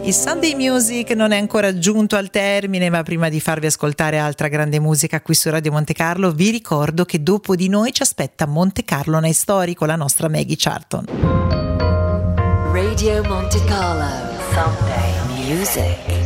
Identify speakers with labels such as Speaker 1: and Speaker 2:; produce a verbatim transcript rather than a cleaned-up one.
Speaker 1: Il Sunday Music non è ancora giunto al termine, ma prima di farvi ascoltare altra grande musica qui su Radio Monte Carlo, vi ricordo che dopo di noi ci aspetta Monte Carlo Night Story con la nostra Maggie Charlton.
Speaker 2: Radio Monte Carlo Sunday Music.